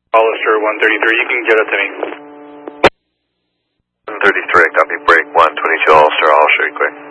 Hollister 133, you can get up to me. 133, copy break 122 Hollister, Hollister, you clear.